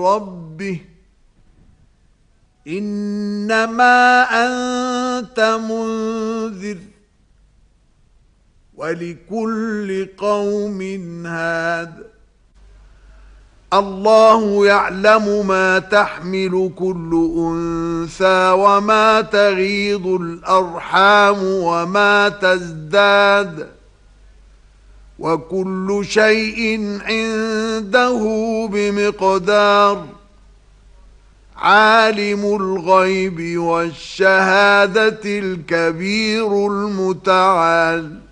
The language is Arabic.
ربه إنما أنت منذر ولكل قوم هاد الله يعلم ما تحمل كل أنثى وما تغيض الأرحام وما تزداد وكل شيء عنده بمقدار عالم الغيب والشهادة الكبير المتعال